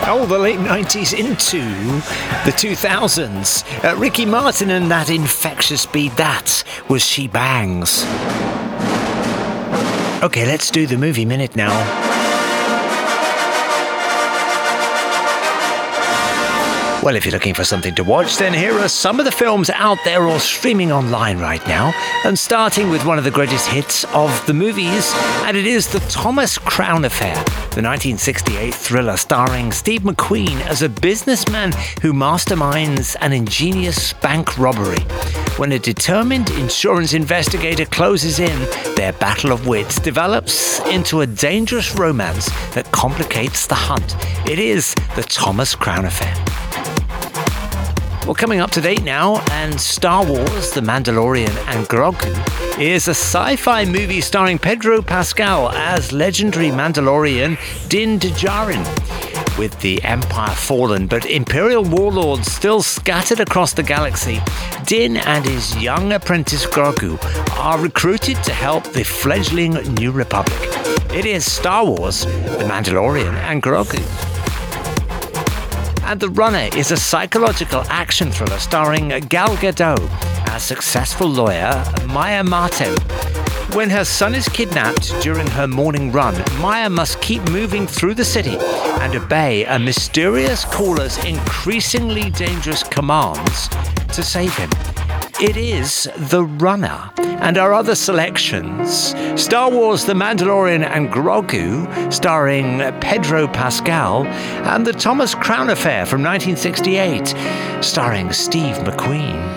the late 90s into the 2000s. Ricky Martin and that infectious beat, that was She Bangs. Okay, let's do the movie minute now. Well, if you're looking for something to watch, then here are some of the films out there or streaming online right now. And starting with one of the greatest hits of the movies, and it is The Thomas Crown Affair, the 1968 thriller starring Steve McQueen as a businessman who masterminds an ingenious bank robbery. When a determined insurance investigator closes in, their battle of wits develops into a dangerous romance that complicates the hunt. It is The Thomas Crown Affair. Well, coming up to date now, and Star Wars, The Mandalorian and Grogu is a sci-fi movie starring Pedro Pascal as legendary Mandalorian Din Djarin. With the Empire fallen but Imperial warlords still scattered across the galaxy, Din and his young apprentice Grogu are recruited to help the fledgling New Republic. It is Star Wars, The Mandalorian and Grogu. And The Runner is a psychological action thriller starring Gal Gadot as successful lawyer Maya Martin. When her son is kidnapped during her morning run, Maya must keep moving through the city and obey a mysterious caller's increasingly dangerous commands to save him. It is The Runner. And our other selections: Star Wars, The Mandalorian and Grogu, starring Pedro Pascal, and The Thomas Crown Affair from 1968, starring Steve McQueen.